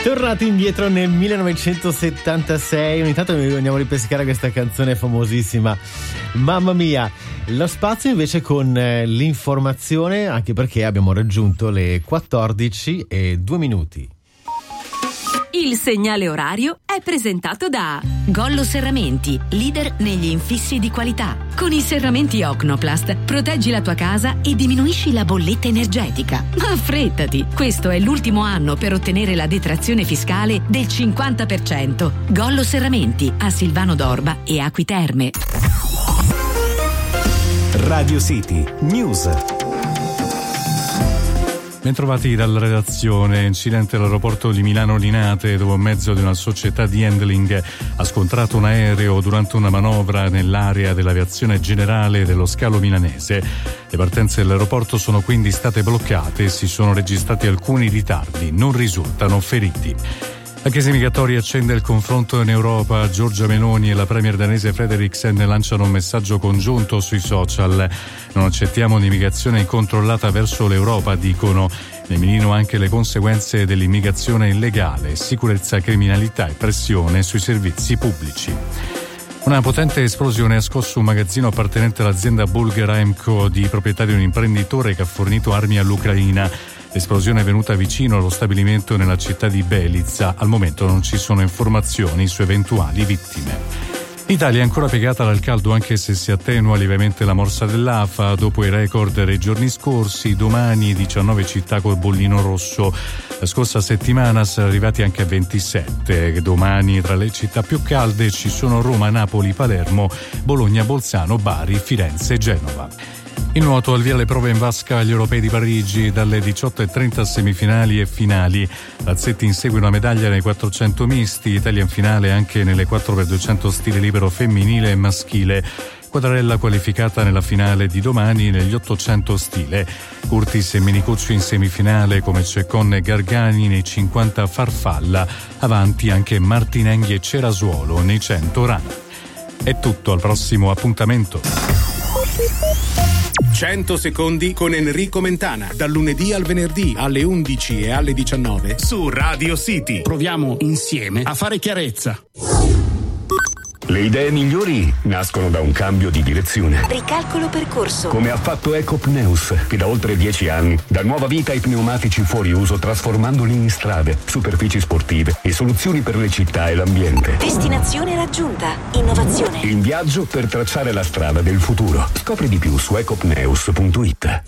Tornati indietro nel 1976, ogni tanto mi andiamo a ripescare questa canzone famosissima, mamma mia. Lo spazio invece con l'informazione, anche perché abbiamo raggiunto le 14:02. Il segnale orario è presentato da Gollo Serramenti, leader negli infissi di qualità. Con i serramenti Ocnoplast proteggi la tua casa e diminuisci la bolletta energetica. Ma affrettati, questo è l'ultimo anno per ottenere la detrazione fiscale del 50%. Gollo Serramenti a Silvano d'Orba e Acquiterme. Radio City News. Bentrovati dalla redazione. Incidente all'aeroporto di Milano Linate, dove un mezzo di una società di handling ha scontrato un aereo durante una manovra nell'area dell'aviazione generale dello scalo milanese. Le partenze dell'aeroporto sono quindi state bloccate e si sono registrati alcuni ritardi. Non risultano feriti. La Chiesa Migratoria accende il confronto in Europa. Giorgia Meloni e la premier danese Frederiksen lanciano un messaggio congiunto sui social. Non accettiamo un'immigrazione incontrollata verso l'Europa, dicono. Ne minino anche le conseguenze dell'immigrazione illegale, sicurezza, criminalità e pressione sui servizi pubblici. Una potente esplosione ha scosso un magazzino appartenente all'azienda bulgara Emco, di proprietà di un imprenditore che ha fornito armi all'Ucraina. L'esplosione è venuta vicino allo stabilimento nella città di Belizza. Al momento non ci sono informazioni su eventuali vittime. L'Italia è ancora piegata dal caldo, anche se si attenua lievemente la morsa dell'afa dopo i record dei giorni scorsi. Domani 19 città col bollino rosso. La scorsa settimana sono arrivati anche a 27. Domani tra le città più calde ci sono Roma, Napoli, Palermo, Bologna, Bolzano, Bari, Firenze e Genova. In nuoto al via le prove in vasca agli europei di Parigi, dalle 18:30 semifinali e finali. Lazzetti insegue una medaglia nei 400 misti, Italia in finale anche nelle 4x200 stile libero femminile e maschile. Quadrarella qualificata nella finale di domani negli 800 stile. Curtis e Menicucci in semifinale, come Ceccon e Gargani nei 50 farfalla. Avanti anche Martinenghi e Cerasuolo nei 100 run. È tutto, al prossimo appuntamento. 100 secondi con Enrico Mentana, dal lunedì al venerdì alle 11 e alle 19 su Radio City. Proviamo insieme a fare chiarezza. Le idee migliori nascono da un cambio di direzione. Ricalcolo percorso. Come ha fatto Ecopneus, che da oltre 10 anni dà nuova vita ai pneumatici fuori uso, trasformandoli in strade, superfici sportive e soluzioni per le città e l'ambiente. Destinazione raggiunta. Innovazione. In viaggio per tracciare la strada del futuro. Scopri di più su ecopneus.it.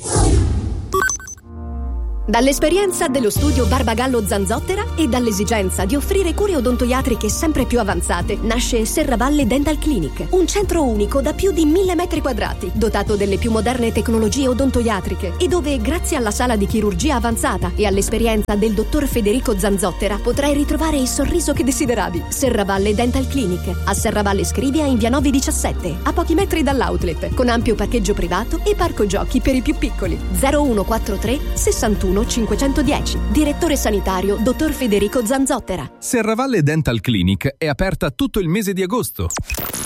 Dall'esperienza dello studio Barbagallo Zanzottera e dall'esigenza di offrire cure odontoiatriche sempre più avanzate, nasce Serravalle Dental Clinic, un centro unico da più di 1000 metri quadrati, dotato delle più moderne tecnologie odontoiatriche e dove, grazie alla sala di chirurgia avanzata e all'esperienza del dottor Federico Zanzottera, potrai ritrovare il sorriso che desideravi. Serravalle Dental Clinic, a Serravalle Scrivia in via Novi 17, a pochi metri dall'outlet, con ampio parcheggio privato e parco giochi per i più piccoli. 0143 61 510. Direttore sanitario dottor Federico Zanzottera. Serravalle Dental Clinic è aperta tutto il mese di agosto.